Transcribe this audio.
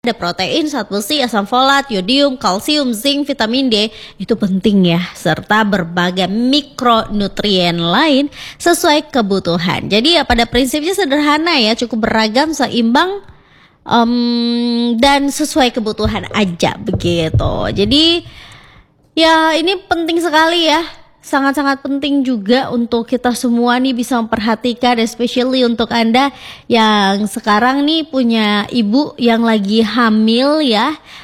Ada protein, zat besi, asam folat, yodium, kalsium, zinc, vitamin D itu penting ya, serta berbagai mikronutrien lain sesuai kebutuhan. Jadi ya pada prinsipnya sederhana ya, cukup beragam, seimbang, dan sesuai kebutuhan aja begitu. Jadi ya ini penting sekali ya, sangat-sangat penting juga untuk kita semua nih bisa memperhatikan, especially untuk Anda yang sekarang nih punya ibu yang lagi hamil ya.